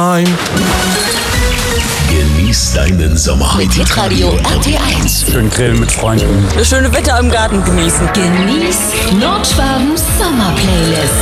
Genieß deinen Sommer Mit Hitradio RT1. Schön grillen mit Freunden. Das schöne Wetter im Garten genießen. Genieß Nordschwabens Sommerplaylist.